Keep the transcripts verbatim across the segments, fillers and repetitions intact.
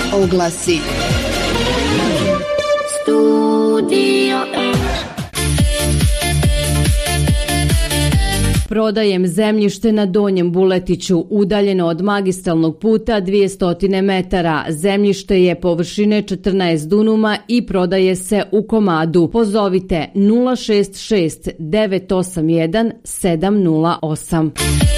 oglasi. Studio Prodajem zemljište na Donjem Buletiću, udaljeno od magistralnog puta dvjesto metara. Zemljište je površine četrnaest dunuma i prodaje se u komadu. Pozovite nula šest šest devet osam jedan sedam nula osam.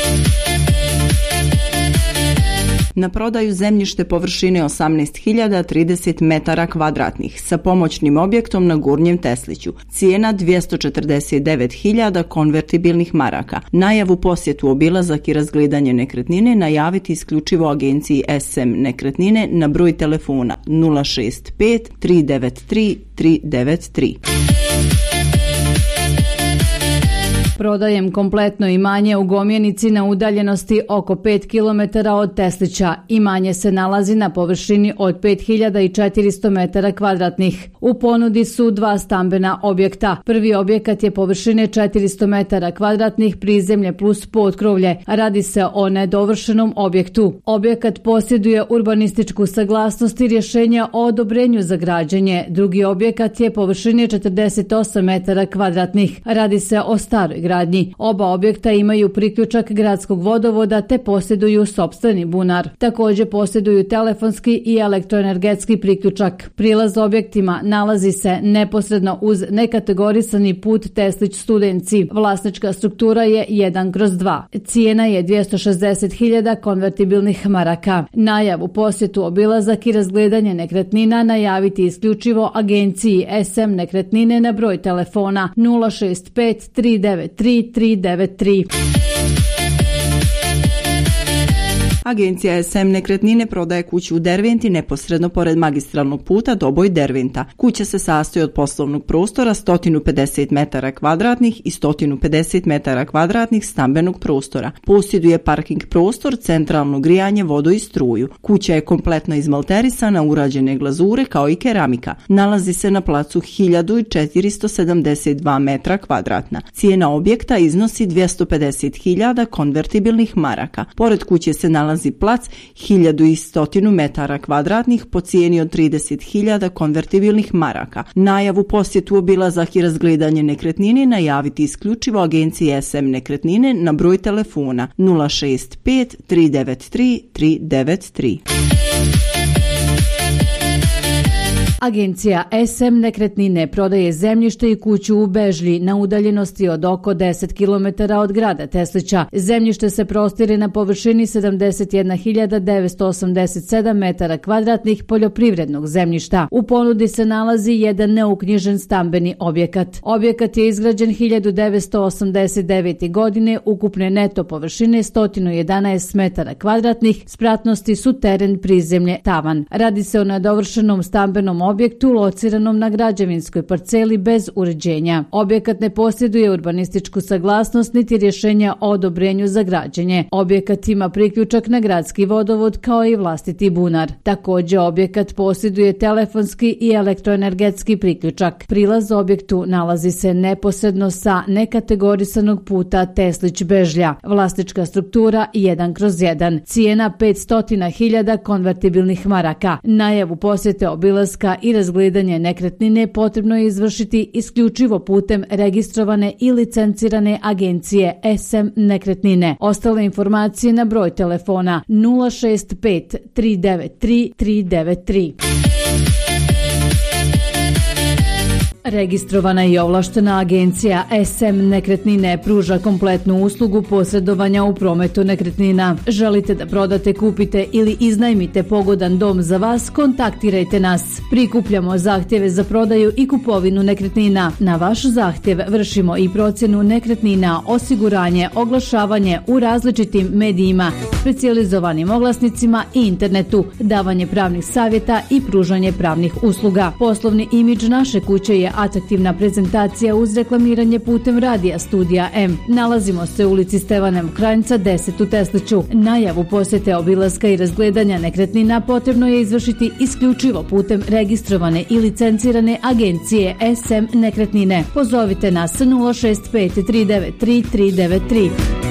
Na prodaju zemljište površine osamnaest hiljada trideset metara kvadratnih sa pomoćnim objektom na Gornjem Tesliću. Cijena dvjesto četrdeset devet hiljada konvertibilnih maraka. Najavu, posjetu, obilazak i razgledanje nekretnine najaviti isključivo agenciji S M Nekretnine na broj telefona nula šest pet tri devet tri tri devet tri. Prodajem kompletno imanje u Gomjenici na udaljenosti oko pet kilometara od Teslića. Imanje se nalazi na površini od pet hiljada četiristo metara kvadratnih. U ponudi su dva stambena objekta. Prvi objekat je površine četiristo metara kvadratnih, prizemlje plus potkrovlje. Radi se o nedovršenom objektu. Objekat posjeduje urbanističku saglasnost i rješenja o odobrenju za građenje. Drugi objekat je površine četrdeset osam metara kvadratnih. Radi se o staroj gradnji. Oba objekta imaju priključak gradskog vodovoda te posjeduju sopstveni bunar. Također posjeduju telefonski i elektroenergetski priključak. Prilaz objektima nalazi se neposredno uz nekategorisani put Teslić Studenci. Vlasnička struktura je jedan kroz dva. Cijena je dvjesto šezdeset hiljada konvertibilnih maraka. Najavu, posjetu, obilazak i razgledanje nekretnina najaviti isključivo agenciji S M Nekretnine na broj telefona nula šest pet tri devet tri tri devet tri. Agencija S M Nekretnine prodaje kuću u Derventi neposredno pored magistralnog puta Doboj-Derventa. Kuća se sastoji od poslovnog prostora sto pedeset metara kvadratnih i sto pedeset metara kvadratnih stambenog prostora. Posjeduje parking prostor, centralno grijanje, vodu i struju. Kuća je kompletno izmalterisana, urađene glazure kao i keramika. Nalazi se na placu hiljadu četiristo sedamdeset dva metra kvadratna. Cijena objekta iznosi dvjesto pedeset hiljada konvertibilnih maraka. Pored kuće se nalazi Nalazi plac hiljadu sto metara kvadratnih po cijeni od trideset hiljada konvertibilnih maraka. Najavu, posjetu, obilazak i razgledanje nekretnine najaviti isključivo agenciji S M Nekretnine na broj telefona nula šest pet tri devet tri tri devet tri. Agencija S M Nekretnine prodaje zemljište i kuću u Bežlji na udaljenosti od oko deset kilometara od grada Teslića. Zemljište se prostire na površini sedamdeset jedna hiljada devetsto osamdeset sedam metara kvadratnih poljoprivrednog zemljišta. U ponudi se nalazi jedan neuknjižen stambeni objekat. Objekat je izgrađen hiljadu devetsto osamdeset devete. godine, ukupne neto površine sto jedanaest metara kvadratnih, spratnosti su teren, prizemlje, tavan. Radi se o nedovršenom stambenom objektu lociranom na građevinskoj parceli bez uređenja. Objekat ne posjeduje urbanističku saglasnost niti rješenja o odobrenju za građenje. Objekat ima priključak na gradski vodovod kao i vlastiti bunar. Također objekat posjeduje telefonski i elektroenergetski priključak. Prilaz objektu nalazi se neposredno sa nekategorisanog puta Teslić Bežlja. Vlasnička struktura jedan kroz jedan. Cijena petsto hiljada konvertibilnih maraka. Najavu posjete, obilaska i razgledanje nekretnine potrebno je izvršiti isključivo putem registrovane i licencirane agencije S M Nekretnine. Ostale informacije na broj telefona nula šest pet tri devet tri tri devet tri. Registrovana i ovlaštena agencija S M Nekretnine pruža kompletnu uslugu posredovanja u prometu nekretnina. Želite da prodate, kupite ili iznajmite pogodan dom za vas? Kontaktirajte nas. Prikupljamo zahtjeve za prodaju i kupovinu nekretnina. Na vaš zahtjev vršimo i procjenu nekretnina, osiguranje, oglašavanje u različitim medijima, specijalizovanim oglasnicima i internetu, davanje pravnih savjeta i pružanje pravnih usluga. Poslovni imidž naše kuće je atraktivna prezentacija uz reklamiranje putem radija Studija M. Nalazimo se u ulici Stevana Mokranjca deset u Tesliću. Najavu posjete, obilaska i razgledanja nekretnina potrebno je izvršiti isključivo putem registrovane i licencirane agencije S M Nekretnine. Pozovite nas nula šest pet tri devet tri tri devet tri.